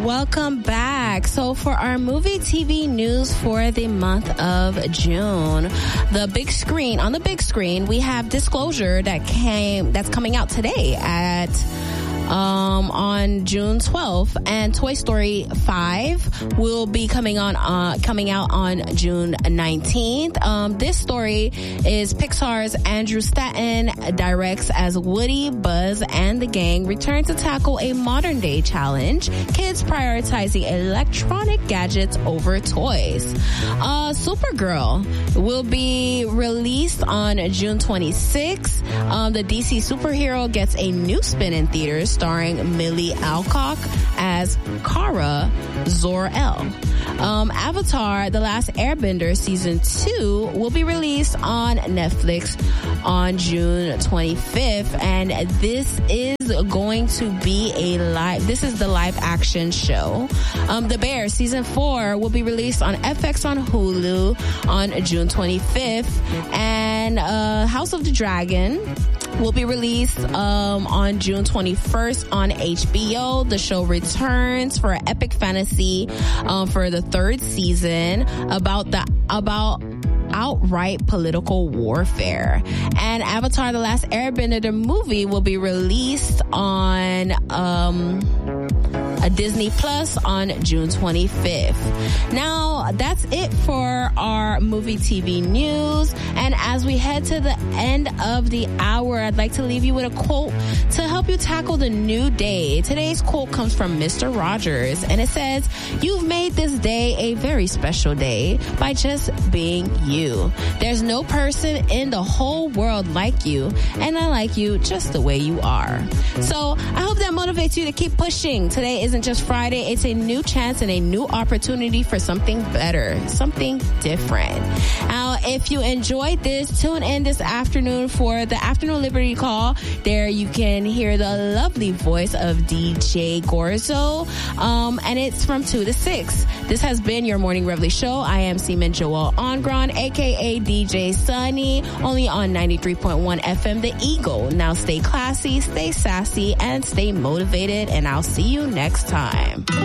Welcome back. So for our movie TV news for the month of June, on the big screen, we have Disclosure that's coming out today on June 12th, and Toy Story 5 will be coming out on June 19th. This story is Pixar's Andrew Stanton directs as Woody, Buzz, and the gang return to tackle a modern day challenge, kids prioritizing electronic gadgets over toys. Supergirl will be released on June 26th. The DC superhero gets a new spin in theaters, starring Millie Alcock as Kara Zor-El. Avatar: The Last Airbender Season 2 will be released on Netflix on June 25th, and this is going to be the live action show. The Bear Season 4 will be released on FX on Hulu on June 25th, and House of the Dragon will be released on June 21st on HBO. The show returns for epic fantasy for the third season about outright political warfare. And Avatar: The Last Airbender, the movie, will be released on Disney Plus on June 25th. Now, that's it for our movie TV news. And as we head to the end of the hour, I'd like to leave you with a quote to help you tackle the new day. Today's quote comes from Mr. Rogers, and it says, "You've made this day a very special day by just being you. There's no person in the whole world like you, and I like you just the way you are." So I hope that motivates you to keep pushing. Today isn't just Friday, it's a new chance and a new opportunity for something better, something different. Now, if you enjoyed this, tune in this afternoon for the Afternoon Liberty Call. There you can hear the lovely voice of DJ Gorzo, and it's from 2 to 6. This has been your Morning Reveille Show. I am Seaman Joel Ongron, aka DJ Sunny, only on 93.1 FM The Eagle. Now stay classy, stay sassy, and stay motivated, and I'll see you next time.